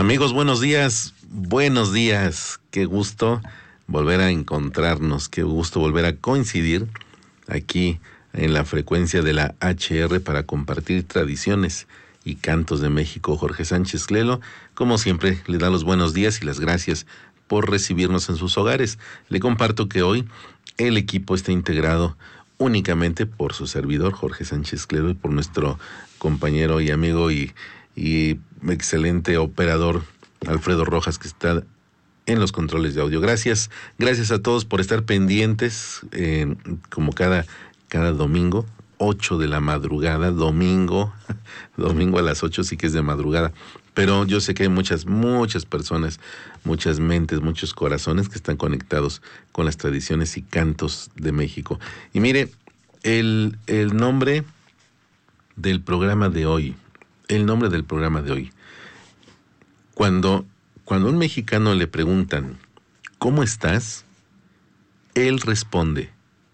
Amigos, buenos días, qué gusto volver a encontrarnos, qué gusto volver a coincidir aquí en la frecuencia de la HR para compartir tradiciones y cantos de México. Jorge Sánchez Clelo, como siempre, le da los buenos días y las gracias por recibirnos en sus hogares. Le comparto que hoy el equipo está integrado únicamente por su servidor, Jorge Sánchez Clelo, y por nuestro compañero y amigo y excelente operador Alfredo Rojas, que está en los controles de audio. Gracias a todos por estar pendientes, como cada domingo, 8 de la madrugada, domingo a las 8 sí que es de madrugada, pero yo sé que hay muchas personas, muchas mentes, muchos corazones que están conectados con las tradiciones y cantos de México. Y mire, el nombre del programa de hoy, cuando a un mexicano le preguntan, ¿cómo estás?, él responde,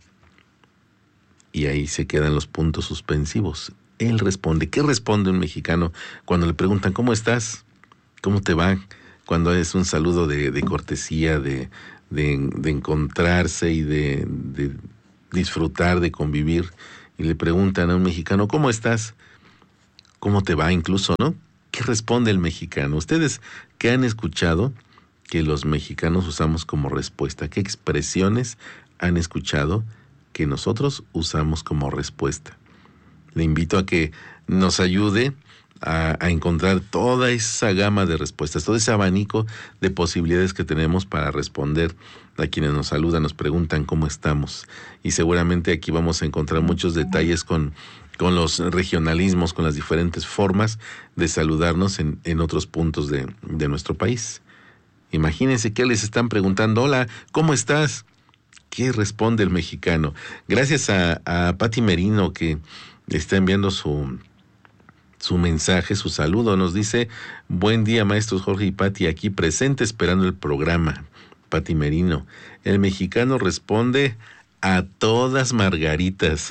y ahí se quedan los puntos suspensivos. Él responde. ¿Qué responde un mexicano cuando le preguntan, ¿cómo estás?, ¿cómo te va?, cuando es un saludo de cortesía, de encontrarse y de disfrutar, de convivir, y le preguntan a un mexicano, ¿cómo estás?, ¿cómo te va?, incluso, ¿no? ¿Qué responde el mexicano? Ustedes que han escuchado que los mexicanos usamos como respuesta, ¿qué expresiones han escuchado que nosotros usamos como respuesta? Le invito a que nos ayude a encontrar toda esa gama de respuestas, todo ese abanico de posibilidades que tenemos para responder a quienes nos saludan, nos preguntan cómo estamos. Y seguramente aquí vamos a encontrar muchos detalles con los regionalismos, con las diferentes formas de saludarnos en otros puntos de nuestro país. Imagínense que les están preguntando, hola, ¿cómo estás? ¿Qué responde el mexicano? Gracias a Pati Merino, que está enviando su mensaje, su saludo. Nos dice, buen día, maestros Jorge y Pati, aquí presente esperando el programa. Pati Merino, el mexicano responde a todas margaritas.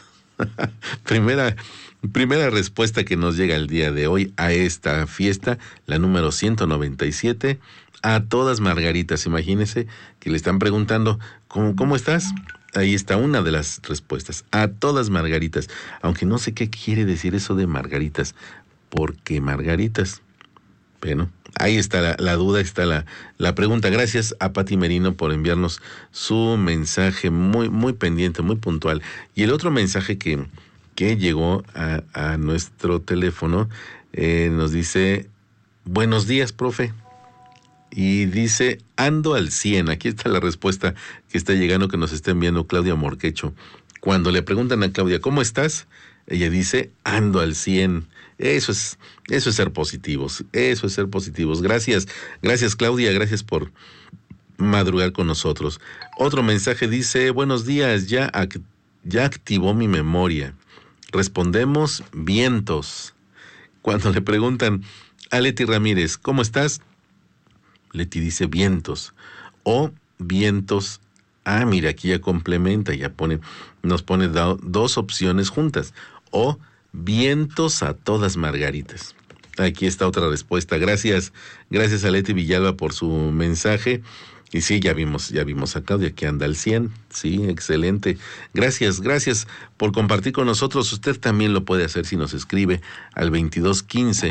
Primera respuesta que nos llega el día de hoy a esta fiesta, la número 197, a todas margaritas. Imagínense que le están preguntando, ¿cómo estás? Ahí está una de las respuestas, a todas margaritas. Aunque no sé qué quiere decir eso de margaritas, porque margaritas. Bueno, ahí está la duda, está la pregunta. Gracias a Pati Merino por enviarnos su mensaje muy pendiente, muy puntual. Y el otro mensaje que llegó a nuestro teléfono nos dice, buenos días, profe. Y dice, ando al 100. Aquí está la respuesta que está llegando, que nos está enviando Claudia Morquecho. Cuando le preguntan a Claudia, ¿cómo estás?, ella dice, ando al 100. Eso es ser positivos. Eso es ser positivos. Gracias, Claudia, gracias por madrugar con nosotros. Otro mensaje dice, buenos días, ya activó mi memoria. Respondemos, vientos. Cuando le preguntan a Leti Ramírez, ¿cómo estás?, Leti dice vientos. O vientos, mira, aquí ya complementa, nos pone dos opciones juntas. O vientos a todas margaritas. Aquí está otra respuesta. Gracias a Leti Villalba por su mensaje. Y sí, ya vimos a Claudia que anda al 100. Sí, excelente. Gracias por compartir con nosotros. Usted también lo puede hacer si nos escribe al 2215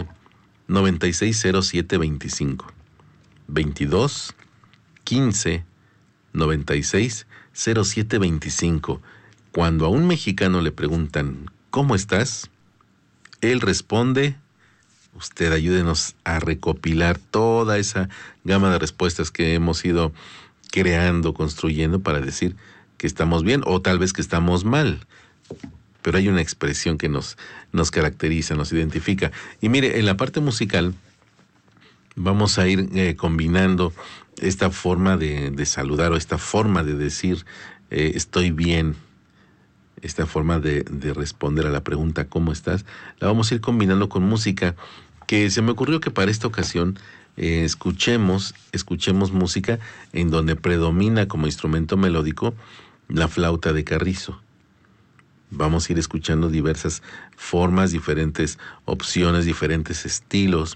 960725. 2215-960725. Cuando a un mexicano le preguntan, ¿cómo estás?, él responde, usted ayúdenos a recopilar toda esa gama de respuestas que hemos ido creando, construyendo para decir que estamos bien o tal vez que estamos mal. Pero hay una expresión que nos caracteriza, nos identifica. Y mire, en la parte musical vamos a ir combinando esta forma de saludar o esta forma de decir estoy bien, esta forma de responder a la pregunta ¿cómo estás?, la vamos a ir combinando con música, que se me ocurrió que para esta ocasión escuchemos música en donde predomina como instrumento melódico la flauta de carrizo. Vamos a ir escuchando diversas formas, diferentes opciones, diferentes estilos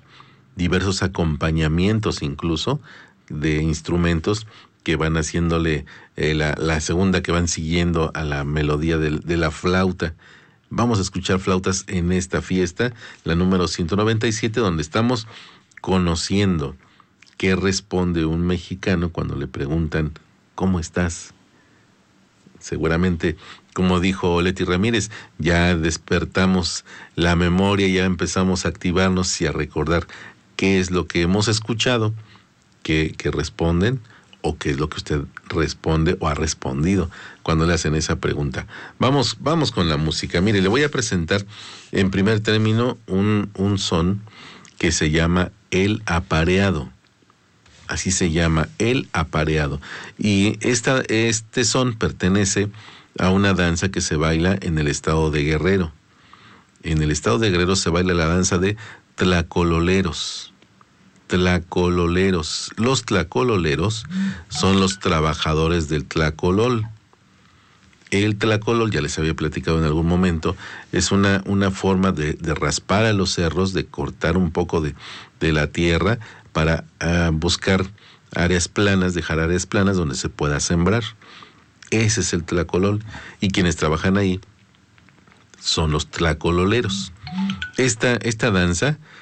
diversos acompañamientos incluso de instrumentos que van haciéndole la segunda, que van siguiendo a la melodía de la flauta. Vamos a escuchar flautas en esta fiesta, la número 197, donde estamos conociendo qué responde un mexicano cuando le preguntan ¿cómo estás? Seguramente, como dijo Leti Ramírez, ya despertamos la memoria, ya empezamos a activarnos y a recordar qué es lo que hemos escuchado, que responden, o qué es lo que usted responde o ha respondido cuando le hacen esa pregunta. Vamos con la música. Mire, le voy a presentar en primer término un son que se llama el apareado. Así se llama, el apareado. Y este son pertenece a una danza que se baila en el estado de Guerrero. En el estado de Guerrero se baila la danza de tlacololeros. Tlacololeros. Los tlacololeros son los trabajadores del tlacolol. El tlacolol, ya les había platicado en algún momento, es una forma de raspar a los cerros, de cortar un poco de la tierra para buscar áreas planas, dejar áreas planas donde se pueda sembrar. Ese es el tlacolol. Y quienes trabajan ahí son los tlacololeros. Esta danza